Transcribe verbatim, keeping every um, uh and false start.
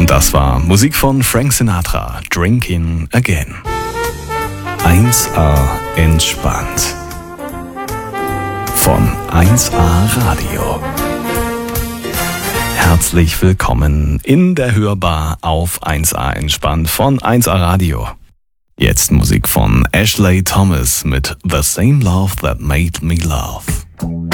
Das war Musik von Frank Sinatra, Drinking Again. eins A entspannt. Von eins A Radio. Herzlich willkommen in der Hörbar auf eins A entspannt von eins A Radio. Jetzt Musik von Ashley Thomas mit The Same Love That Made Me Love.